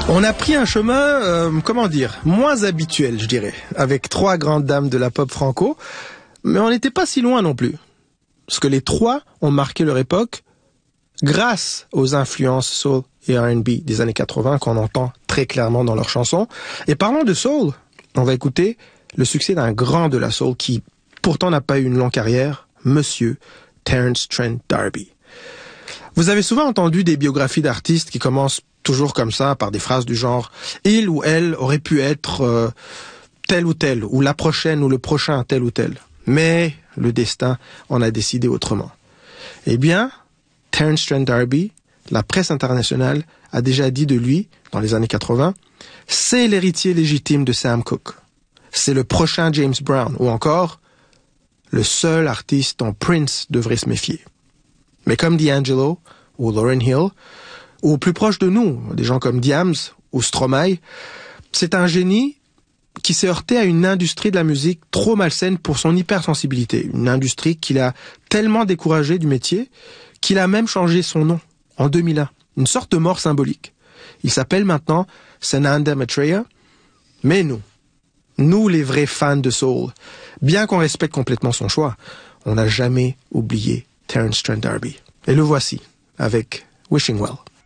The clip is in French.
On a pris un chemin, moins habituel, je dirais, avec trois grandes dames de la pop franco, mais on n'était pas si loin non plus. Parce que les trois ont marqué leur époque grâce aux influences soul et R&B des années 80 qu'on entend très clairement dans leurs chansons. Et parlons de soul, on va écouter le succès d'un grand de la soul qui pourtant n'a pas eu une longue carrière, Monsieur Terence Trent D'Arby. Vous avez souvent entendu des biographies d'artistes qui commencent toujours comme ça, par des phrases du genre « il ou elle aurait pu être tel ou tel, ou la prochaine ou le prochain tel ou tel ». Mais le destin en a décidé autrement. Eh bien, Terence Trent D'Arby, la presse internationale a déjà dit de lui, dans les années 80, « c'est l'héritier légitime de Sam Cooke. C'est le prochain James Brown. » Ou encore, « le seul artiste dont Prince devrait se méfier. » Mais comme D'Angelo ou Lauryn Hill, ou plus proche de nous, des gens comme Diams ou Stromae, c'est un génie qui s'est heurté à une industrie de la musique trop malsaine pour son hypersensibilité. Une industrie qui l'a tellement découragé du métier qu'il a même changé son nom en 2001. Une sorte de mort symbolique. Il s'appelle maintenant Sananda Maitreya. Mais nous les vrais fans de soul, bien qu'on respecte complètement son choix, on n'a jamais oublié Terence Trent D'Arby. Et le voici avec Wishing Well.